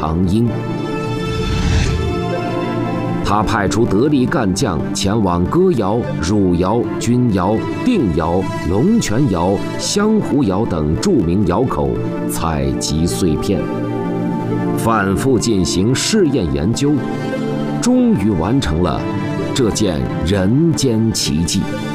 长缨。他派出得力干将前往歌窑、汝窑、钧窑、定窑、龙泉窑、香湖窑等著名窑口采集碎片，反复进行试验研究，终于完成了这件人间奇迹。